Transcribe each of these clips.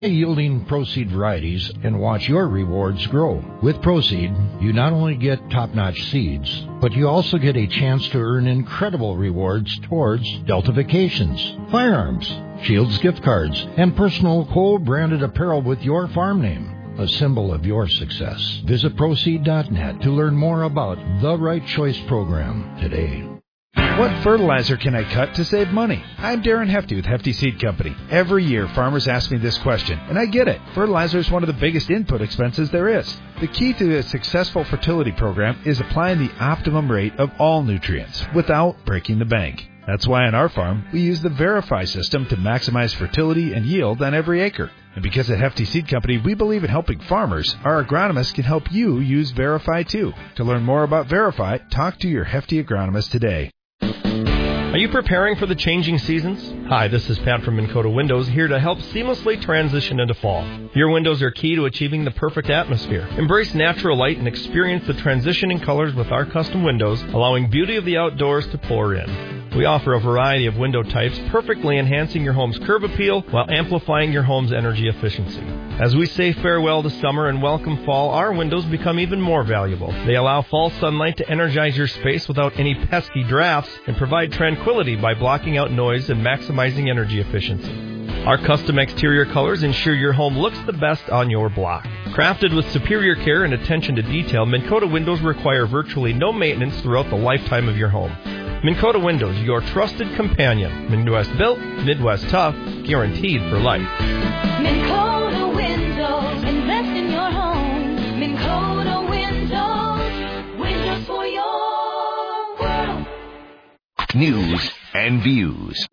yielding Proceed varieties and watch your rewards grow. With Proceed, you not only get top-notch seeds, but you also get a chance to earn incredible rewards towards Delta Vacations, firearms, Shields gift cards, and personal co-branded apparel with your farm name, a symbol of your success. Visit Proceed.net to learn more about the Right Choice program today. What fertilizer can I cut to save money? I'm Darren Hefty with Hefty Seed Company. Every year, farmers ask me this question, and I get it. Fertilizer is one of the biggest input expenses there is. The key to a successful fertility program is applying the optimum rate of all nutrients without breaking the bank. That's why on our farm, we use the Verify system to maximize fertility and yield on every acre. And because at Hefty Seed Company, we believe in helping farmers, our agronomists can help you use Verify too. To learn more about Verify, talk to your Hefty agronomist today. Are you preparing for the changing seasons? Hi, this is Pat from Minn Kota Windows, here to help seamlessly transition into fall. Your windows are key to achieving the perfect atmosphere. Embrace natural light and experience the transitioning colors with our custom windows, allowing beauty of the outdoors to pour in. We offer a variety of window types, perfectly enhancing your home's curb appeal while amplifying your home's energy efficiency. As we say farewell to summer and welcome fall, our windows become even more valuable. They allow fall sunlight to energize your space without any pesky drafts and provide tranquility by blocking out noise and maximizing energy efficiency. Our custom exterior colors ensure your home looks the best on your block. Crafted with superior care and attention to detail, Minn Kota Windows require virtually no maintenance throughout the lifetime of your home. Minn Kota Windows, your trusted companion. Midwest built, Midwest tough, guaranteed for life. Minn Kota Windows, invest in your home. Minn Kota Windows, windows for your world. News and views.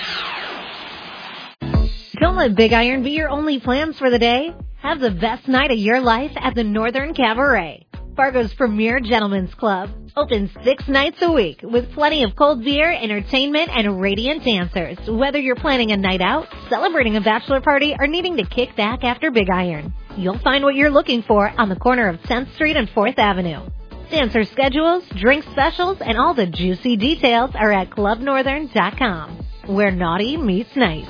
Don't let Big Iron be your only plans for the day. Have the best night of your life at the Northern Cabaret, Fargo's premier gentlemen's club. Open 6 nights a week with plenty of cold beer, entertainment, and radiant dancers. Whether you're planning a night out, celebrating a bachelor party, or needing to kick back after Big Iron, you'll find what you're looking for on the corner of 10th Street and 4th Avenue. Dancer schedules, drink specials, and all the juicy details are at clubnorthern.com, where naughty meets nice.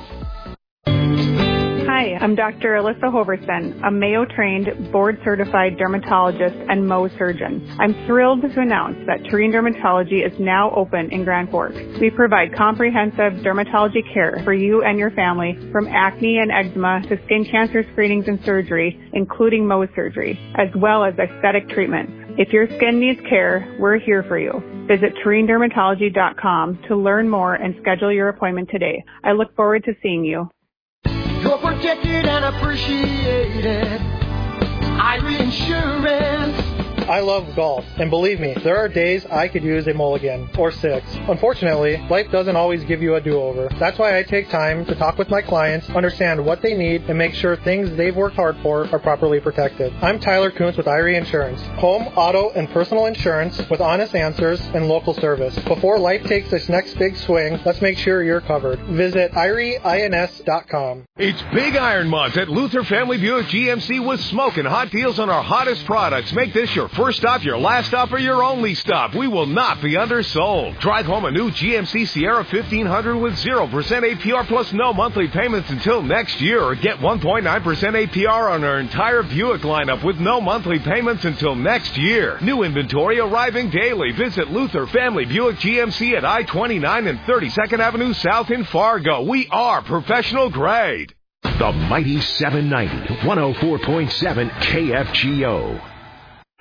Hi, I'm Dr. Alyssa Hoverson, a Mayo-trained, board-certified dermatologist and Mohs surgeon. I'm thrilled to announce that Tureen Dermatology is now open in Grand Forks. We provide comprehensive dermatology care for you and your family, from acne and eczema to skin cancer screenings and surgery, including Mohs surgery, as well as aesthetic treatments. If your skin needs care, we're here for you. Visit TureenDermatology.com to learn more and schedule your appointment today. I look forward to seeing you. You're protected and appreciated. Irie Insurance. I love golf, and believe me, there are days I could use a mulligan, or 6. Unfortunately, life doesn't always give you a do-over. That's why I take time to talk with my clients, understand what they need, and make sure things they've worked hard for are properly protected. I'm Tyler Kuntz with Irie Insurance. Home, auto, and personal insurance with honest answers and local service. Before life takes its next big swing, let's make sure you're covered. Visit IrieINS.com. It's Big Iron Month at Luther Family Buick GMC with smoking hot deals on our hottest products. Make this your first stop, your last stop, or your only stop. We will not be undersold. Drive home a new GMC Sierra 1500 with 0% APR plus no monthly payments until next year, or get 1.9% APR on our entire Buick lineup with no monthly payments until next year. New inventory arriving daily. Visit Luther Family Buick GMC at I-29 and 32nd Avenue South in Fargo. We are professional grade. The Mighty 790, 104.7 KFGO.